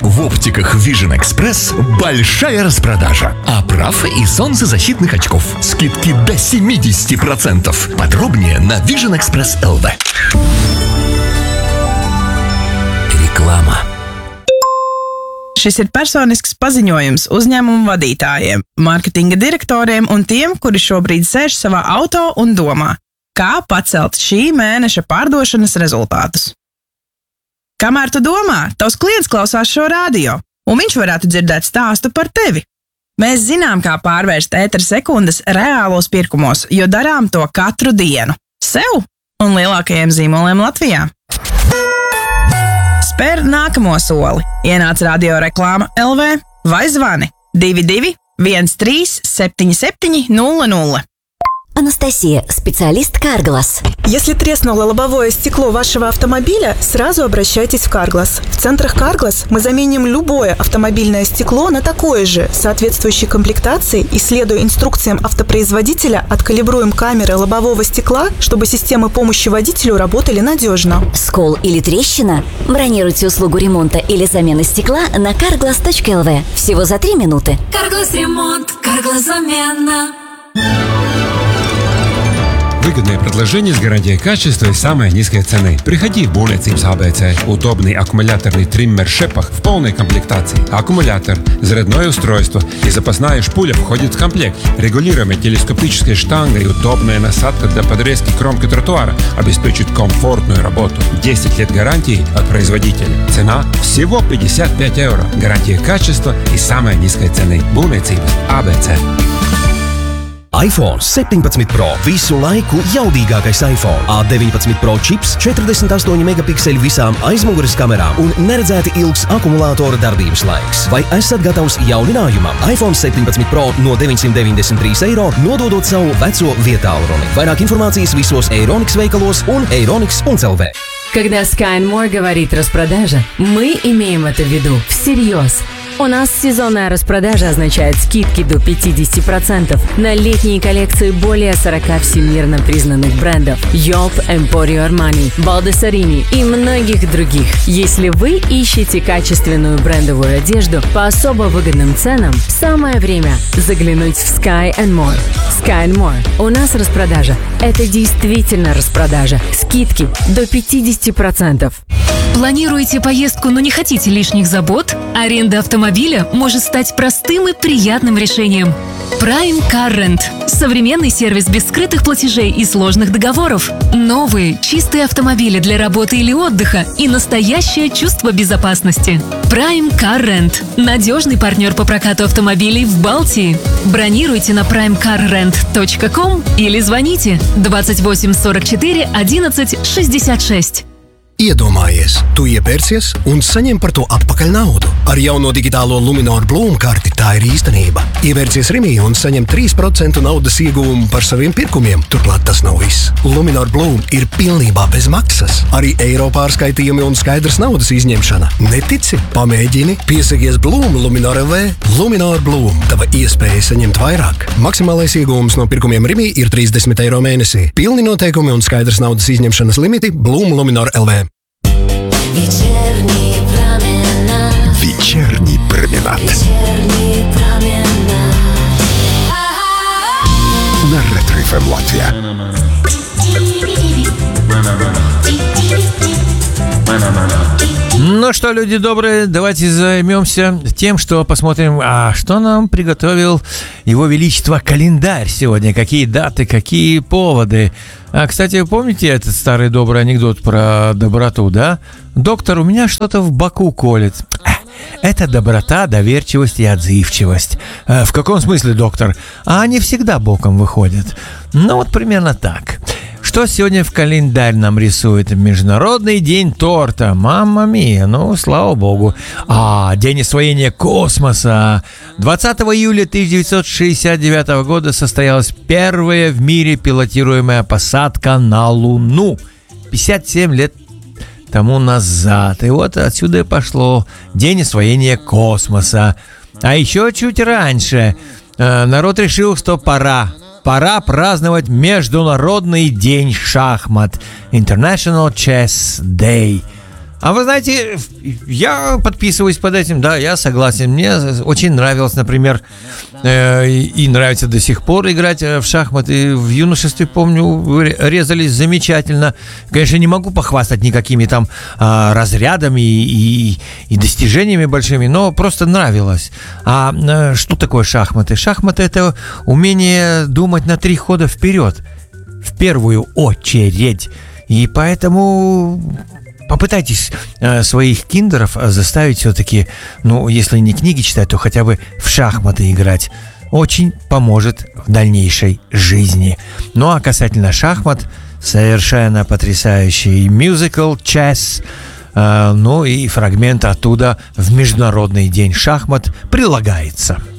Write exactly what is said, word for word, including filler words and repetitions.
В оптиках Vision Express большая распродажа. Оправ и солнцезащитных очков. Скидки до семьдесят процентов. Подробнее на Vision Express эл ви. Reklāma. Šis ir personisks paziņojums uzņēmumu vadītājiem, mārketinga direktoriem un tiem, kuri šobrīd sēž savā auto un domā, kā pacelt šī mēneša pārdošanas rezultātus. Kamēr tu domā, tavs klients klausās šo radio, un viņš varētu dzirdēt stāstu par tevi. Mēs zinām, kā pārvērst ētera sekundes reālos pirkumos, jo darām to katru dienu. Sev un lielākajiem zīmoliem Latvijā. Spēr nākamo soli. Ienāc radio reklāma эл ви vai zvani divi divi viens trīs septiņi septiņi nulle nulle. Анастасия, специалист Carglass. Если треснуло лобовое стекло вашего автомобиля, сразу обращайтесь в Carglass. В центрах Carglass мы заменим любое автомобильное стекло на такое же, соответствующей комплектации, и, следуя инструкциям автопроизводителя, откалибруем камеры лобового стекла, чтобы системы помощи водителю работали надежно. Скол или трещина? Бронируйте услугу ремонта или замены стекла на carglass точка эл ви. Всего за три минуты. Carglass ремонт, Carglass замена. Выгодное предложение с гарантией качества и самой низкой цены. Приходи в Būvniecības эй би си. Удобный аккумуляторный триммер Шепах в полной комплектации. Аккумулятор, зарядное устройство и запасная шпуля входит в комплект. Регулируемая телескопическая штанга и удобная насадка для подрезки кромки тротуара обеспечат комфортную работу. десять лет гарантии от производителя. Цена всего пятьдесят пять евро. Гарантия качества и самой низкой цены. Būvniecības эй би си. iPhone septiņpadsmit Pro. Visu laiku jaudīgākais iPhone. A deviņpadsmit Pro čips, četrdesmit astoņi megapikseli visām aizmugures kamerām un neredzēti ilgs akumulātora darbības laiks. Vai esat gatavs jauninājumam? iPhone septiņpadsmit Pro no deviņsimt deviņdesmit trīs eiro, nododot savu veco vietālruni. Vairāk informācijas visos Euronics veikalos un euronics punkt эл ви. Когда Sky and More говорит распродажа, мы имеем это в виду всерьез. У нас сезонная распродажа означает скидки до пятьдесят процентов на летние коллекции более сорока всемирно признанных брендов Yelp, Emporio Armani, Baldessarini и многих других. Если вы ищете качественную брендовую одежду по особо выгодным ценам, самое время заглянуть в Sky and More. Sky and More. У нас распродажа. Это действительно распродажа. Скидки до пятьдесят процентов. Планируете поездку, но не хотите лишних забот? Аренда автомобиля может стать простым и приятным решением. Prime Car Rent – современный сервис без скрытых платежей и сложных договоров. Новые, чистые автомобили для работы или отдыха и настоящее чувство безопасности. Prime Car Rent – надежный партнер по прокату автомобилей в Балтии. Бронируйте на прайм кар рент точка ком или звоните двадцать восемь сорок четыре одиннадцать шестьдесят шесть. Iedomājies, tu iepērcies un saņem par to atpakaļ naudu. Ar jauno digitālo Luminor Bloom karti tā ir īstenība. Ievērcies Rimī un saņem trīs procenti naudas ieguvumu par saviem pirkumiem. Turklāt tas nav viss. Luminor Bloom ir pilnībā bez maksas. Arī eiro pārskaitījumi un skaidrs naudas izņemšana. Netici? Pamēģini. Piesakies Bloom Luminor эл ви. Luminor Bloom. Tava iespēja saņemt vairāk. Maksimālais ieguvums no pirkumiem Rimī ir trīsdesmit eiro mēnesī. Pilni noteikumi un skaidrs naudas izņemšanas limiti Bloom Luminor эл ви. Вечерний променад. Вечерний променад. Вечерний променад. На Ретро эф эм Латвия. Ну что, люди добрые, давайте займемся тем, что посмотрим, а что нам приготовил Его Величество календарь сегодня, какие даты, какие поводы. А, кстати, помните этот старый добрый анекдот про доброту, да? Доктор, у меня что-то в боку колет. Это доброта, доверчивость и отзывчивость. В каком смысле, доктор? А они всегда боком выходят. Ну вот примерно так. Что сегодня в календарь нам рисует? Международный день торта. Мамма мия, ну, слава богу. А, день освоения космоса. двадцатого июля тысяча девятьсот шестьдесят девятого года состоялась первая в мире пилотируемая посадка на Луну. пятьдесят семь лет тому назад. И вот отсюда и пошло день освоения космоса. А еще чуть раньше э, народ решил, что пора. Пора праздновать Международный день шахмат. International Chess Day. А вы знаете, я подписываюсь под этим, да, я согласен. Мне очень нравилось, например, э, и нравится до сих пор играть в шахматы. В юношестве, помню, вы резались замечательно. Конечно, не могу похвастать никакими там э, разрядами и, и достижениями большими, но просто нравилось. А э, что такое шахматы? Шахматы – это умение думать на три хода вперед, в первую очередь. И поэтому... Попытайтесь э, своих киндеров заставить все-таки, ну, если не книги читать, то хотя бы в шахматы играть. Очень поможет в дальнейшей жизни. Ну, а касательно шахмат, совершенно потрясающий мюзикл «Chess», э, ну и фрагмент оттуда в Международный день шахмат прилагается.